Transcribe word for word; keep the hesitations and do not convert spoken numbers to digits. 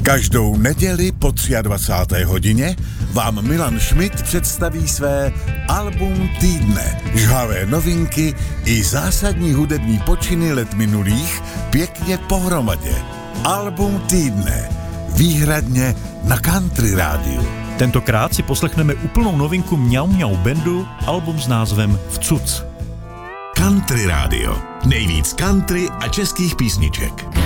Každou neděli po dvacáté třetí hodině vám Milan Schmidt představí své album týdne. Žhavé novinky i zásadní hudební počiny let minulých pěkně pohromadě. Album týdne. Výhradně na Country rádiu. Tentokrát si poslechneme úplnou novinku Mňau Mňau Bandu, album s názvem Vcuc. Country rádio. Nejvíc country a českých písniček.